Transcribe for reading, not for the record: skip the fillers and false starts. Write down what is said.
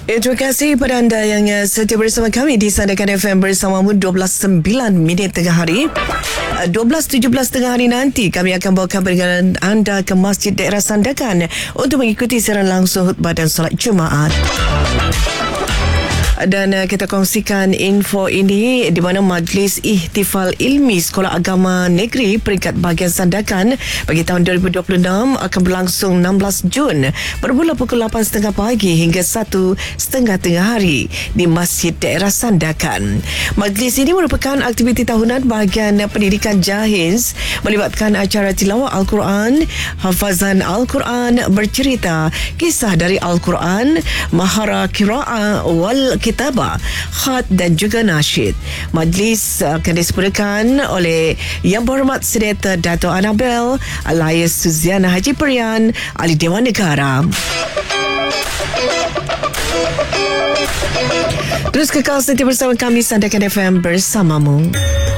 Terima kasih kepada anda yang setia bersama kami di Sandakan FM bersamamu 12.9 minit tengah hari. 12.17 tengah hari nanti kami akan bawa kabar dengan anda ke Masjid Daerah Sandakan untuk mengikuti siaran langsung khutbah dan solat Jumaat. Dan kita kongsikan info ini di mana Majlis Ihtifal Ilmi Sekolah Agama Negeri Peringkat Bahagian Sandakan bagi tahun 2026 akan berlangsung 16 Jun bermula pukul 8.30 pagi hingga 1.30 tengah hari di Masjid Daerah Sandakan. Majlis ini merupakan aktiviti tahunan bahagian pendidikan Jahiz melibatkan acara tilawah Al-Quran, hafazan Al-Quran, bercerita, kisah dari Al-Quran, mahara qiraah wal kitabah, khat dan juga nasyid. Majlis akan disempurnakan oleh Yang Berhormat Senator Dato' Annabel alias Suziana Haji Perian, Ahli Dewan Negara. Terus kekal setia bersama kami Sandakan FM bersamamu.